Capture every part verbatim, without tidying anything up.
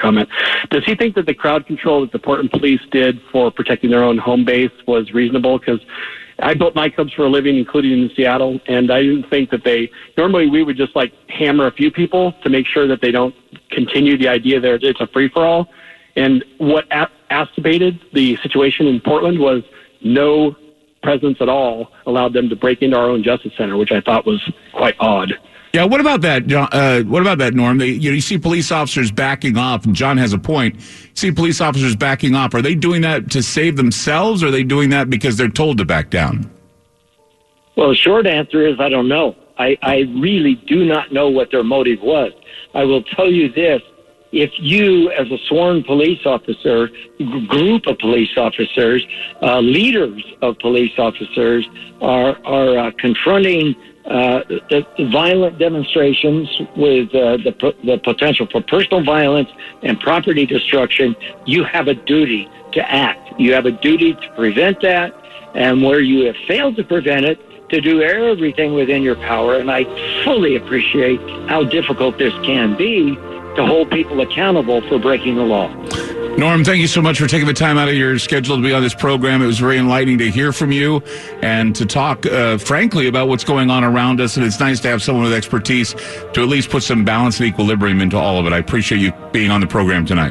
comment. Does he think that the crowd control that the Portland police did for protecting their own home base was reasonable? Because I built nightclubs for a living, including in Seattle, and I didn't think that they, normally we would just like hammer a few people to make sure that they don't continue the idea that it's a free-for-all. And what exacerbated the situation in Portland was no presence at all allowed them to break into our own Justice Center, which I thought was quite odd. Yeah, what about that, John? Uh, what about that, Norm? They, you know, you see police officers backing off, and John has a point. You see police officers backing off. Are they doing that to save themselves, or are they doing that because they're told to back down? Well, the short answer is I don't know. I, I really do not know what their motive was. I will tell you this. If you, as a sworn police officer, g- group of police officers, uh, leaders of police officers are, are uh, confronting Uh, the, the violent demonstrations with uh, the, the potential for personal violence and property destruction, you have a duty to act. You have a duty to prevent that, and where you have failed to prevent it, to do everything within your power. And I fully appreciate how difficult this can be to hold people accountable for breaking the law. Norm, thank you so much for taking the time out of your schedule to be on this program. It was very enlightening to hear from you and to talk, uh, frankly, about what's going on around us. And it's nice to have someone with expertise to at least put some balance and equilibrium into all of it. I appreciate you being on the program tonight.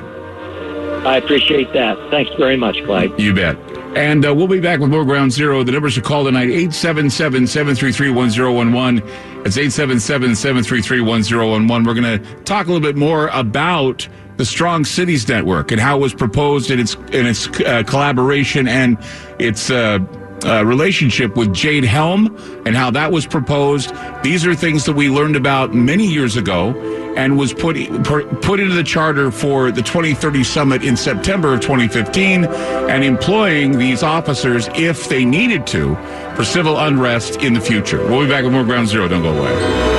I appreciate that. Thanks very much, Clyde. You bet. And uh, we'll be back with more Ground Zero. The numbers to call tonight, eight seven seven, seven three three, one zero one one. It's eight seven seven, seven three three, one zero one one. We're going to talk a little bit more about the Strong Cities Network and how it was proposed in its in its uh, collaboration and its uh, uh, relationship with Jade Helm and how that was proposed. These are things that we learned about many years ago and was put put into the charter for the twenty thirty summit in September of twenty fifteen, and employing these officers if they needed to for civil unrest in the future. We'll be back with more Ground Zero. Don't go away.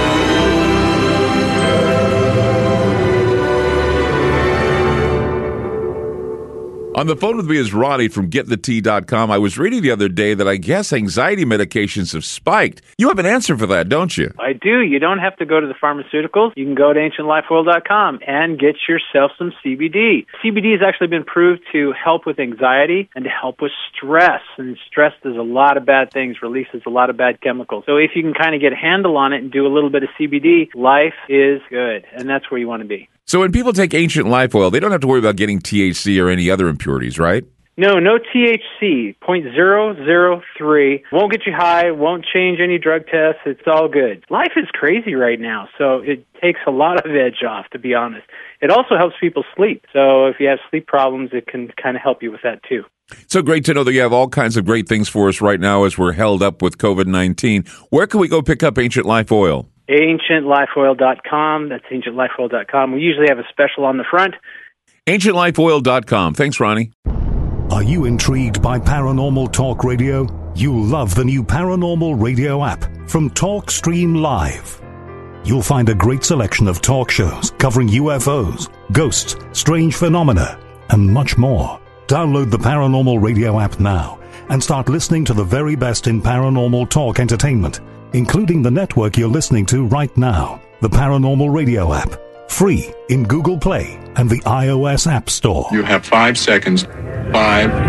On the phone with me is Ronnie from get the tea dot com. I was reading the other day that I guess anxiety medications have spiked. You have an answer for that, don't you? I do. You don't have to go to the pharmaceuticals. You can go to ancient life oil dot com and get yourself some C B D. C B D has actually been proved to help with anxiety and to help with stress. And stress does a lot of bad things, releases a lot of bad chemicals. So if you can kind of get a handle on it and do a little bit of C B D, life is good. And that's where you want to be. So when people take Ancient Life Oil, they don't have to worry about getting T H C or any other impurities, right? No, no T H C, zero point zero zero three. Won't get you high, won't change any drug tests. It's all good. Life is crazy right now, so it takes a lot of edge off, to be honest. It also helps people sleep. So if you have sleep problems, it can kind of help you with that, too. So great to know that you have all kinds of great things for us right now as we're held up with COVID nineteen. Where can we go pick up Ancient Life Oil? ancient life oil dot com. That's ancient life oil dot com. We usually have a special on the front. ancient life oil dot com. Thanks, Ronnie. Are you intrigued by Paranormal Talk Radio? You'll love the new Paranormal Radio app from TalkStream Live. You'll find a great selection of talk shows covering U F Os, ghosts, strange phenomena, and much more. Download the Paranormal Radio app now and start listening to the very best in paranormal talk entertainment, including the network you're listening to right now, the Paranormal Radio app, free in Google Play and the iOS App Store. You have five seconds. Five.